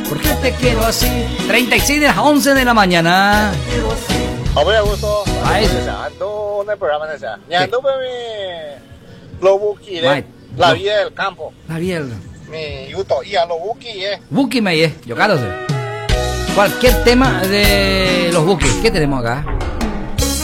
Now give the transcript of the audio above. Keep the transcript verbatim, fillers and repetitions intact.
¿Por qué te quiero así? treinta y seis de las once de la mañana. Hombre, Augusto. Ay. Ando en el programa ese. Me ando por mi... Lo buki, Mai. la Lo- vida del campo. La bien. Mi yuto. Y a lo buki, eh. Buki me ye, yo claro sé. Cualquier tema de los buques. ¿Qué tenemos acá?